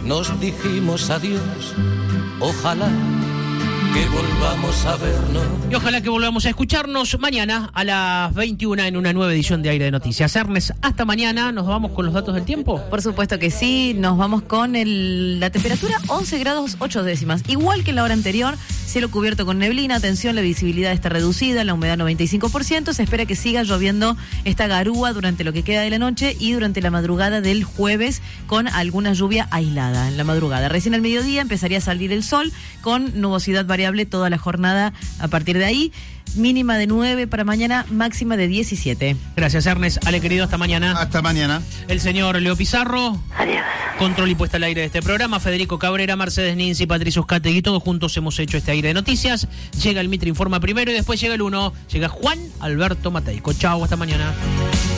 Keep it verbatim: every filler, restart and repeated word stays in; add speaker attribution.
Speaker 1: nos dijimos adiós, ojalá que volvamos a vernos.
Speaker 2: Y ojalá que volvamos a escucharnos mañana a las veintiuna en una nueva edición de Aire de Noticias. Ernest, hasta mañana. ¿Nos vamos con los datos del tiempo?
Speaker 3: Por supuesto que sí. Nos vamos con el, la temperatura once grados ocho décimas. Igual que en la hora anterior, cielo cubierto con neblina. Atención, la visibilidad está reducida, la humedad noventa y cinco por ciento. Se espera que siga lloviendo esta garúa durante lo que queda de la noche y durante la madrugada del jueves con alguna lluvia aislada en la madrugada. Recién al mediodía empezaría a salir el sol con nubosidad variable toda la jornada a partir de ahí. Mínima de nueve para mañana, máxima de diecisiete.
Speaker 2: Gracias, Ernest. Ale, querido, hasta mañana.
Speaker 4: Hasta mañana.
Speaker 2: El señor Leo Pizarro.
Speaker 3: Adiós.
Speaker 2: Control y puesta al aire de este programa. Federico Cabrera, Mercedes Ninzi, Patricio Uzcategui, todos juntos hemos hecho este Aire de Noticias. Llega el Mitre Informa primero y después llega el uno. Llega Juan Alberto Mateico. Chau, hasta mañana.